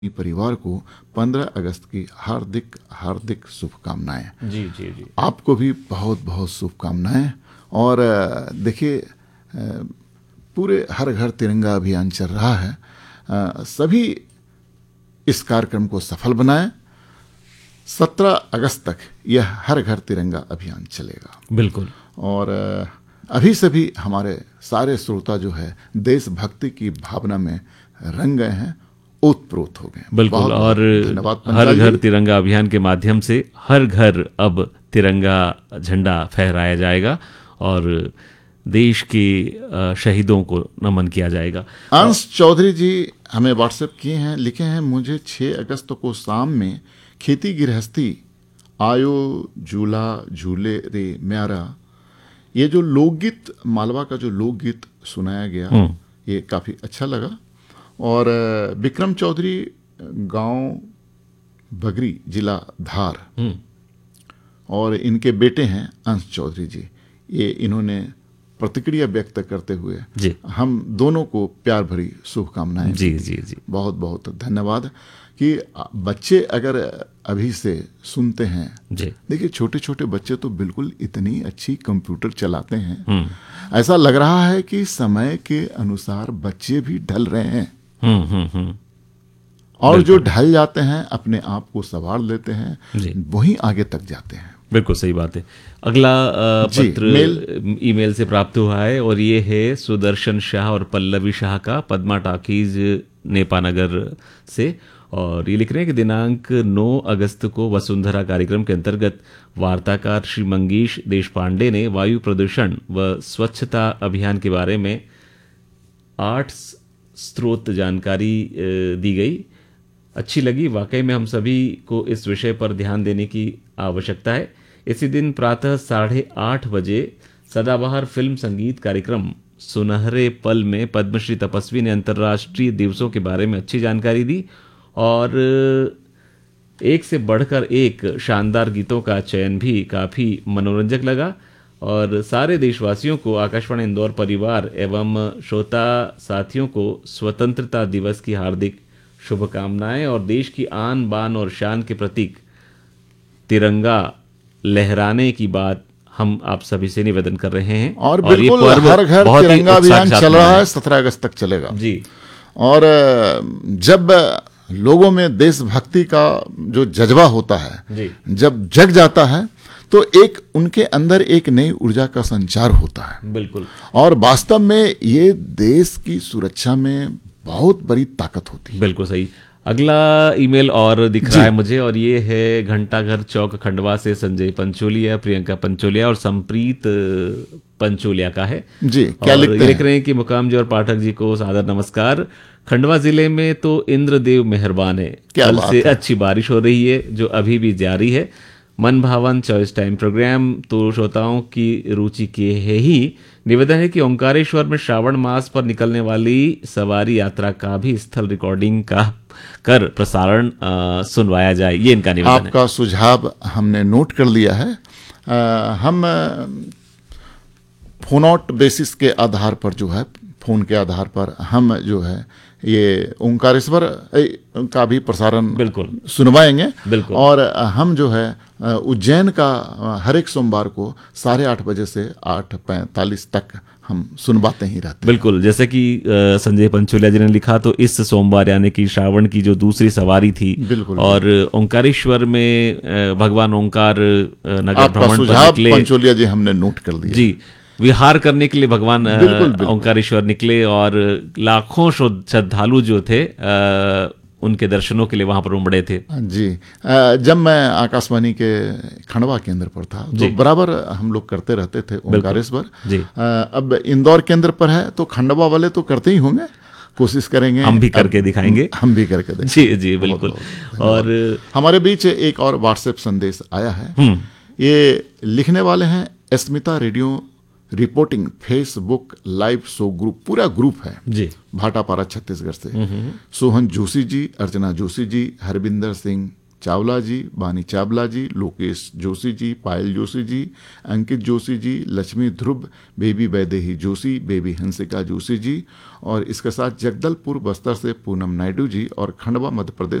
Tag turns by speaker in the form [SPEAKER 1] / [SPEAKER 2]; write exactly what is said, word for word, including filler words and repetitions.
[SPEAKER 1] परिवार को पंद्रह अगस्त की हार्दिक हार्दिक शुभकामनाएं।
[SPEAKER 2] जी जी जी
[SPEAKER 1] आपको भी बहुत बहुत शुभकामनाएं। और देखिए, पूरे हर घर तिरंगा अभियान चल रहा है, सभी इस कार्यक्रम को सफल बनाएं। सत्रह अगस्त तक यह हर घर तिरंगा अभियान चलेगा।
[SPEAKER 2] बिल्कुल।
[SPEAKER 1] और अभी से भी हमारे सारे श्रोता जो है देशभक्ति की भावना में रंग गए हैं, ओतप्रोत हो गए।
[SPEAKER 2] बिल्कुल।
[SPEAKER 1] बहुत
[SPEAKER 2] और
[SPEAKER 1] धन्यवाद।
[SPEAKER 2] हर घर तिरंगा अभियान के माध्यम से हर घर अब तिरंगा झंडा फहराया जाएगा और देश के शहीदों को नमन किया जाएगा।
[SPEAKER 1] अंश चौधरी जी हमें व्हाट्सएप किए हैं, लिखे हैं, मुझे छह अगस्त को शाम में खेती गृहस्थी आयो झूला झूले रे म्यारा, ये जो लोकगीत, मालवा का जो लोकगीत सुनाया गया, ये काफी अच्छा लगा। और विक्रम चौधरी, गांव बगरी, जिला धार, और इनके बेटे हैं अंश चौधरी जी, ये इन्होंने प्रतिक्रिया व्यक्त करते हुए
[SPEAKER 2] जी
[SPEAKER 1] हम दोनों को प्यार भरी शुभकामनाएं।
[SPEAKER 2] जी जी जी
[SPEAKER 1] बहुत बहुत धन्यवाद। कि बच्चे अगर अभी से सुनते हैं,
[SPEAKER 2] जी
[SPEAKER 1] देखिए छोटे छोटे बच्चे तो बिल्कुल इतनी अच्छी कंप्यूटर चलाते हैं, ऐसा लग रहा है कि समय के अनुसार बच्चे भी ढल रहे हैं।
[SPEAKER 2] हम्म हम्म हम्म
[SPEAKER 1] और जो ढल जाते हैं अपने आप को संवार लेते हैं, वहीं आगे तक जाते हैं।
[SPEAKER 2] बिल्कुल सही बात है। अगला पत्र मेल ईमेल से प्राप्त हुआ है और ये है सुदर्शन शाह और पल्लवी शाह का, पद्मा टाकीज नेपानगर से। और ये लिख रहे हैं कि दिनांक नौ अगस्त को वसुंधरा कार्यक्रम के अंतर्गत वार्ताकार श्री मंगेश देशपांडे ने वायु प्रदूषण व स्वच्छता अभियान के बारे में आठ स्रोत जानकारी दी गई। अच्छी लगी। वाकई में हम सभी को इस विषय पर ध्यान देने की आवश्यकता है। इसी दिन प्रातः साढ़े आठ बजे सदाबहार फिल्म संगीत कार्यक्रम सुनहरे पल में पद्मश्री तपस्वी ने अंतर्राष्ट्रीय दिवसों के बारे में अच्छी जानकारी दी और एक से बढ़कर एक शानदार गीतों का चयन भी काफ़ी मनोरंजक लगा। और सारे देशवासियों को, आकाशवाणी इंदौर परिवार एवं श्रोता साथियों को स्वतंत्रता दिवस की हार्दिक शुभकामनाएं। और देश की आन बान और शान के प्रतीक तिरंगा लहराने की बात हम आप सभी से निवेदन कर रहे हैं।
[SPEAKER 1] और बिल्कुल और हर घर तिरंगा अभियान चल रहा है, सत्रह अगस्त तक चलेगा
[SPEAKER 2] जी।
[SPEAKER 1] और जब लोगों में देशभक्ति का जो जज्बा होता है
[SPEAKER 2] जी,
[SPEAKER 1] जब जग जाता है तो एक उनके अंदर एक नई ऊर्जा का संचार होता है।
[SPEAKER 2] बिल्कुल। और
[SPEAKER 1] वास्तव में ये देश की सुरक्षा में बहुत बड़ी ताकत होती है।
[SPEAKER 2] बिल्कुल सही। अगला ईमेल और दिख रहा है मुझे और ये है घंटाघर चौक खंडवा से संजय पंचोलिया, प्रियंका पंचोलिया और संप्रीत पंचोलिया का है
[SPEAKER 1] जी। क्या लिखते हैं?
[SPEAKER 2] लिख रहे हैं कि मुकाम जी और पाठक जी को सादर नमस्कार। खंडवा जिले में तो इंद्रदेव मेहरबान है, कल से अच्छी बारिश हो रही है जो अभी भी जारी है। मन भावन चॉइस टाइम प्रोग्राम तो श्रोताओं की रुचि के है ही। निवेदन है कि ओंकारेश्वर में श्रावण मास पर निकलने वाली सवारी यात्रा का भी स्थल रिकॉर्डिंग का कर प्रसारण सुनवाया जाए, ये इनका निवेदन है।
[SPEAKER 1] आपका सुझाव हमने नोट कर लिया है। आ, हम फोन आउट बेसिस के आधार पर जो है, फोन के आधार पर हम जो है ये ओंकारेश्वर का भी प्रसारण
[SPEAKER 2] बिल्कुल
[SPEAKER 1] सुनवाएंगे।
[SPEAKER 2] बिल्कुल।
[SPEAKER 1] और हम जो है उज्जैन का हर एक सोमवार को साढ़े आठ बजे से आठ पैंतालीस तक हम सुनवाते ही रहते हैं।
[SPEAKER 2] बिल्कुल। जैसे कि संजय पंचोलिया जी ने लिखा, तो इस सोमवार यानी कि श्रावण की जो दूसरी सवारी थी,
[SPEAKER 1] बिल्कुल,
[SPEAKER 2] और ओंकारेश्वर में भगवान ओंकार नगर भ्रमण पर निकले।
[SPEAKER 1] पंचोलिया जी हमने नोट कर लिया
[SPEAKER 2] जी। विहार करने के लिए भगवान ओंकारेश्वर निकले और लाखों श्रद्धालु जो थे आ, उनके दर्शनों के लिए वहां पर उमड़े थे।
[SPEAKER 1] जी। जब मैं आकाशवाणी के खंडवा केंद्र पर था तो बराबर हम लोग करते रहते थे ओंकारेश्वर। अब इंदौर केंद्र पर है तो खंडवा वाले तो करते ही होंगे, कोशिश करेंगे,
[SPEAKER 2] हम भी करके दिखाएंगे।
[SPEAKER 1] हम भी करके देंगे।
[SPEAKER 2] जी जी बिल्कुल। और
[SPEAKER 1] हमारे बीच एक और व्हाट्सएप संदेश आया है। ये लिखने वाले हैं Smita radio reporting Facebook live show group, पूरा ग्रुप है
[SPEAKER 2] जी,
[SPEAKER 1] भाटापारा छत्तीसगढ़ से। सोहन जोशी जी, अर्चना जोशी जी, हरविंदर सिंह चावला जी, बानी चावला जी, लोकेश जोशी जी, पायल जोशी जी, अंकित जोशी जी, लक्ष्मी ध्रुव, बेबी वैदेही जोशी, बेबी हंसिका जोशी जी, और इसके साथ जगदलपुर बस्तर से पूनम नायडू जी, और खंडवा मध्य प्रदेश